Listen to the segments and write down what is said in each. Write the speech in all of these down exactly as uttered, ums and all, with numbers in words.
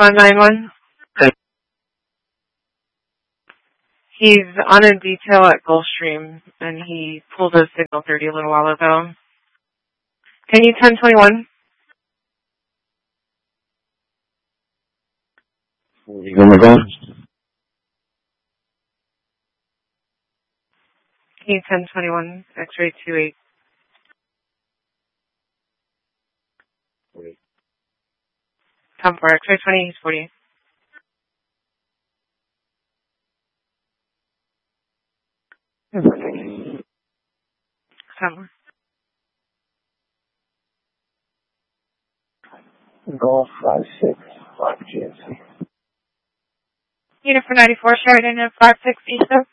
one nine one. He's on a detail at Gulfstream, and he pulled a signal thirty a little while ago. Can you ten twenty-one? Oh my God. Can you ten twenty-one, X-ray two eight? Come for X-ray twenty, he's forty-eight. Come. Golf five six five G S C. Unit for ninety-four, Sheridan and five six Eastern.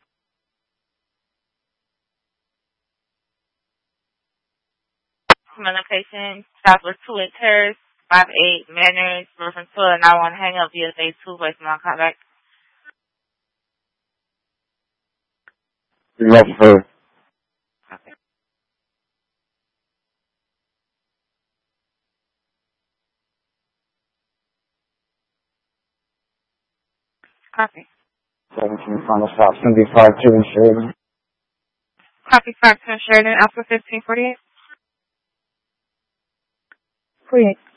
My location, Southwest two eight Terrace, five eight Manners, reference to a nine one hang up via phase two, voice non contact. Love her. Copy. Copy. seventeen final stop, seventy-five two in Sheridan. Copy five ten Sheridan, Alpha fifteen forty-eight. forty-eight.